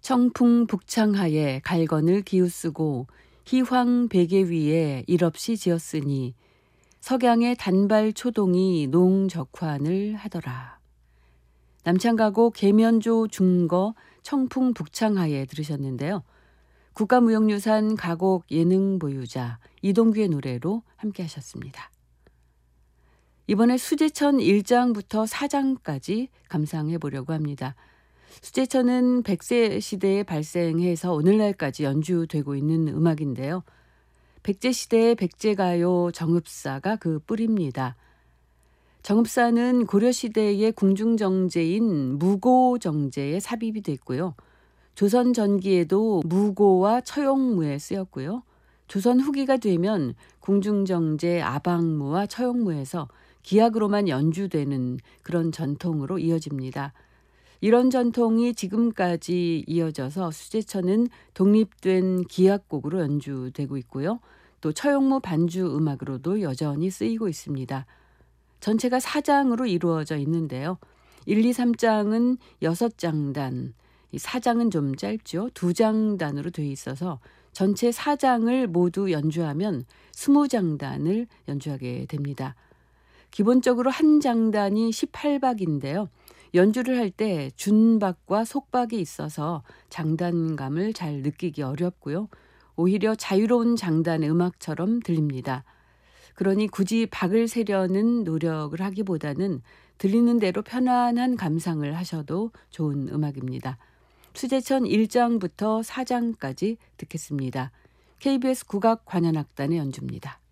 청풍 북창하에 갈건을 기우쓰고 희황 베개 위에 일없이 지었으니 석양의 단발 초동이 농적환을 하더라. 남창가곡 계면조 중거 청풍 북창하에 들으셨는데요. 국가무형유산 가곡 예능 보유자 이동규의 노래로 함께 하셨습니다. 이번에 수제천 1장부터 4장까지 감상해 보려고 합니다. 수제천은 백제 시대에 발생해서 오늘날까지 연주되고 있는 음악인데요. 백제 시대의 백제가요 정읍사가 그 뿌리입니다. 정읍사는 고려시대의 궁중정제인 무고정제에 삽입이 됐고요. 조선 전기에도 무고와 처용무에 쓰였고요. 조선 후기가 되면 궁중정제 아방무와 처용무에서 기악으로만 연주되는 그런 전통으로 이어집니다. 이런 전통이 지금까지 이어져서 수제천은 독립된 기악곡으로 연주되고 있고요. 또 처용무 반주 음악으로도 여전히 쓰이고 있습니다. 전체가 4장으로 이루어져 있는데요. 1, 2, 3장은 6장단, 4장은 좀 짧죠. 2장단으로 되어 있어서 전체 4장을 모두 연주하면 20장단을 연주하게 됩니다. 기본적으로 한 장단이 18박인데요. 연주를 할 때 준박과 속박이 있어서 장단감을 잘 느끼기 어렵고요. 오히려 자유로운 장단의 음악처럼 들립니다. 그러니 굳이 박을 세려는 노력을 하기보다는 들리는 대로 편안한 감상을 하셔도 좋은 음악입니다. 수제천 1장부터 4장까지 듣겠습니다. KBS 국악관현악단의 연주입니다.